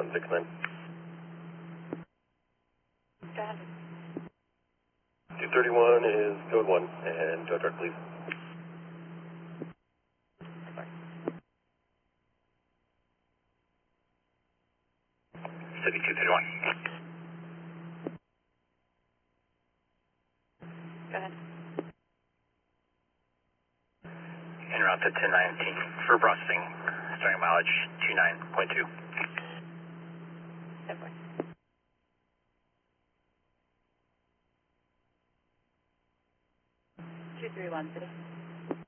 169. Go ahead. 231 is code 1, and tow truck, please. City 231. Go ahead. En route to 1019 for processing, starting mileage 29.2. 10 points. Two, 3, 1, City.